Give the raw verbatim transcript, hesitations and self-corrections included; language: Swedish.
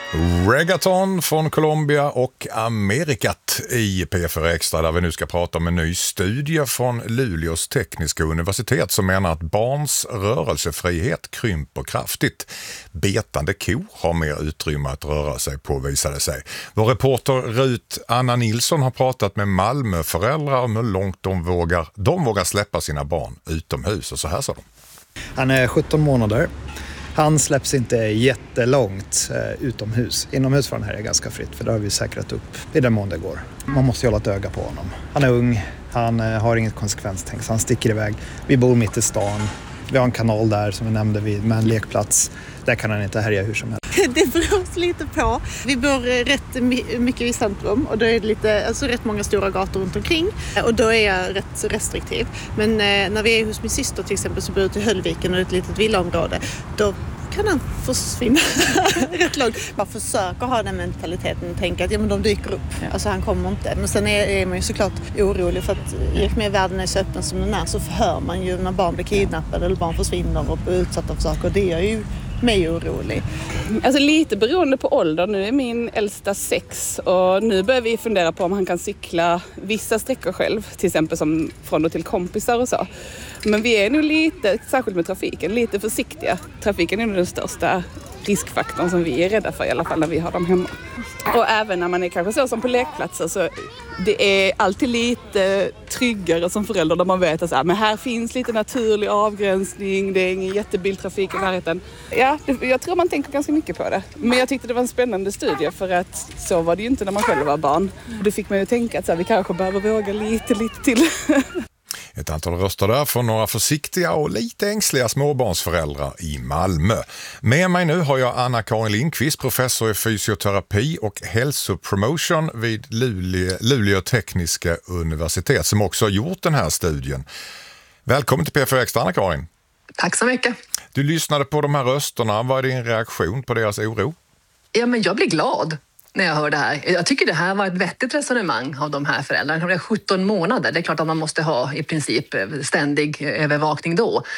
Reggaeton från Colombia och Amerikat i P fyra Extra, där vi nu ska prata om en ny studie från Luleås tekniska universitet som menar att barns rörelsefrihet krymper kraftigt. Betande kor har mer utrymme att röra sig på, visade sig. Vår reporter Rut Anna Nilsson har pratat med Malmöföräldrar om hur långt de vågar, de vågar släppa sina barn utomhus, och så här sa de. Han är sjutton månader. Han släpps inte jättelångt eh, utomhus. Inomhus för den här är ganska fritt, för där har vi säkrat upp i den mån det går. Man måste hålla ett öga på honom. Han är ung, han eh, har inget konsekvenstänk, så han sticker iväg. Vi bor mitt i stan. Vi har en kanal där som vi nämnde vid, med en lekplats. Där kan han inte härja hur som helst. Det beror lite på. Vi bor rätt mycket i centrum och då är det lite, alltså rätt många stora gator runt omkring. Och då är jag rätt restriktiv. Men eh, när vi är hos min syster till exempel, så bor jag till Höllviken och ett litet villaområde. Då kan han försvinna rätt långt. Man försöker ha den mentaliteten och tänka att ja, men de dyker upp. Alltså han kommer inte. Men sen är, är man ju såklart orolig, för att i och med världen är så öppen som den är, så hör man ju när barn blir kidnappade eller barn försvinner och blir utsatta för saker. Och det är ju mig orolig. Alltså lite beroende på ålder. Nu är min äldsta sex och nu börjar vi fundera på om han kan cykla vissa sträckor själv. Till exempel som från och till kompisar och så. Men vi är nu lite, särskilt med trafiken, lite försiktiga. Trafiken är nog den största riskfaktorn som vi är rädda för, i alla fall när vi har dem hemma. Och även när man är kanske så som på lekplatser, så det är alltid lite tryggare som förälder där man vet att så här, men här finns lite naturlig avgränsning, det är ingen jättebiltrafik i närheten. Ja, det, jag tror man tänker ganska mycket på det. Men jag tyckte det var en spännande studie, för att så var det ju inte när man själv var barn. Och det fick man ju tänka att så här, vi kanske behöver våga lite, lite till. Ett antal röster där från några försiktiga och lite ängsliga småbarnsföräldrar i Malmö. Med mig nu har jag Anna-Karin Lindqvist, professor i fysioterapi och hälsopromotion vid Luleå, Luleå tekniska universitet, som också har gjort den här studien. Välkommen till P fyra Extra, Anna-Karin. Tack så mycket. Du lyssnade på de här rösterna. Vad är din reaktion på deras oro? Ja, men jag blir glad när jag hör det här. Jag tycker det här var ett vettigt resonemang av de här föräldrarna. De är sjutton månader. Det är klart att man måste ha i princip ständig övervakning då.